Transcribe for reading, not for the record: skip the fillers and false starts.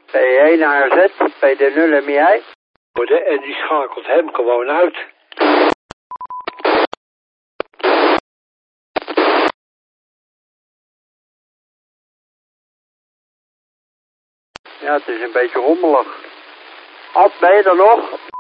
P1 AZ, PD0 en jij? En die schakelt hem gewoon uit. Ja, het is een beetje rommelig. Ad, ben je er nog?